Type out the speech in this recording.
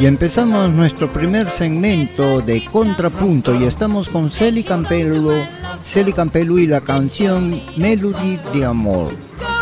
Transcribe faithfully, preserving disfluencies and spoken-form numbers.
Y empezamos nuestro primer segmento de Contrapunto y estamos con Celi Campelo, Celi Campelo y la canción Melody de Amor.